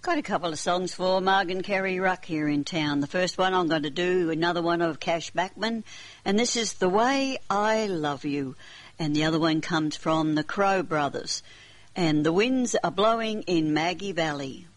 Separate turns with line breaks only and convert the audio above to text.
Got a couple of songs for Marg and Kerry Ruck here in town. The first one I'm going to do, another one of Cash Backman, and this is The Way I Love You. And the other one comes from the Crow Brothers. And the winds are blowing in Maggie Valley.